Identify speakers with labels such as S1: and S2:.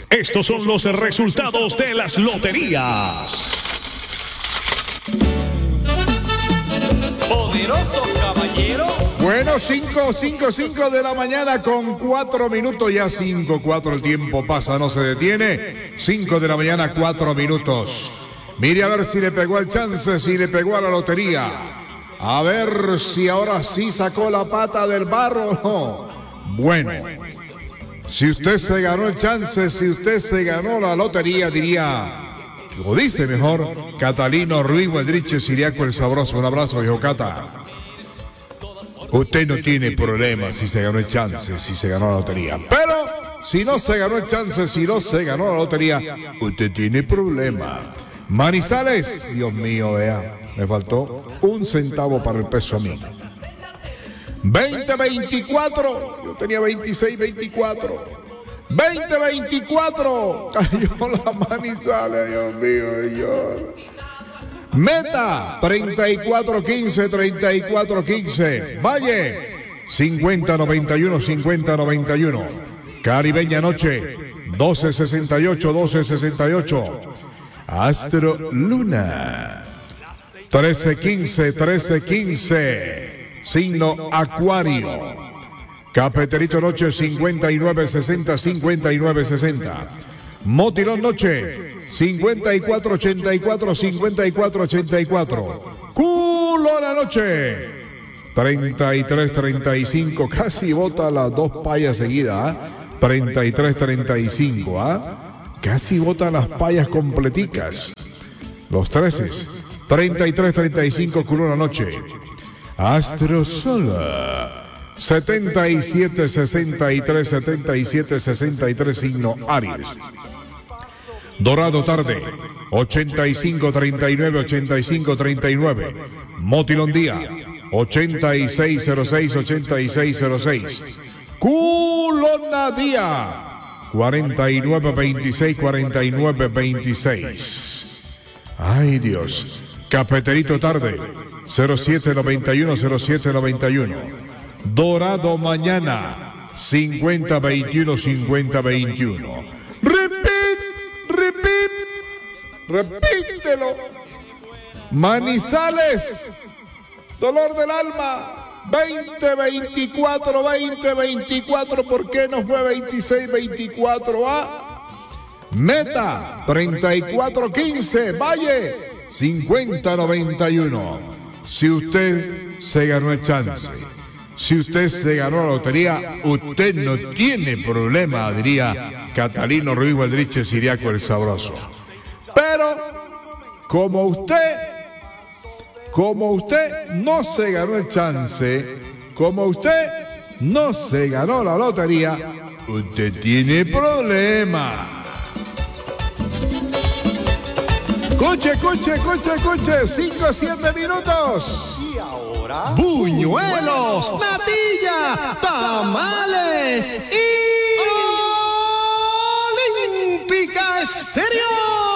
S1: Estos son los resultados de las loterías.
S2: Poderoso caballero.
S3: Bueno, 5 de la mañana con 4 minutos, ya 5:04, el tiempo pasa, no se detiene. 5 de la mañana, 4 minutos. Mire a ver si le pegó el chance, si le pegó a la lotería. A ver si ahora sí sacó la pata del barro o no. Bueno, si usted se ganó el chance, si usted se ganó la lotería, diría, o dice mejor, Catalino Ruiz Gualdriche Siriaco el Sabroso. Un abrazo, viejo Cata. Usted no tiene problema si se ganó el chance, si se ganó la lotería. Pero si no se ganó el chance, si no se ganó la lotería, usted tiene problema. Manizales, Dios mío, vea, me faltó 1 centavo para el peso a mí. 2024, yo tenía 26-24. 2024, cayó la Manizales, Dios mío, Dios. Meta, 34-15, 34-15. Valle, 50-91, 50-91. Caribeña Noche, 12-68, 12-68. Astro Luna, 13-15, 13-15. Signo Acuario. Cafeterito Noche, 59-60, 59-60. Motilón Noche, 54-84, 54-84. Culona Noche, 33-35. Casi bota las 2 payas seguidas, 33-35, casi bota las payas completicas. Los 13, 33-35, Culona Noche. Astro Sola, 77-63, 77-63, signo Aries. Dorado Tarde, 85-39, 85-39. Motilón Día, 86-06, 86-06. Culona Día, 49-26, 49-26. Ay, Dios. Cafeterito Tarde, 0791, 0791. Dorado Mañana, 5021, 5021. Repítelo. Manizales, dolor del alma, 2024, 2024. ¿Por qué no fue 26-24? Meta, 34-15. Valle, 50-91. Si usted se ganó el chance, si usted se ganó la lotería, usted no tiene problema, diría Catalino Ruiz Gualdriche Siriaco el Sabroso. Pero como usted no se ganó el chance, como usted no se ganó la lotería, usted tiene problema. Escuche, 5-7 minutos.
S2: Y ahora,
S4: Buñuelos, natilla, tamales y Olímpica Estéreo.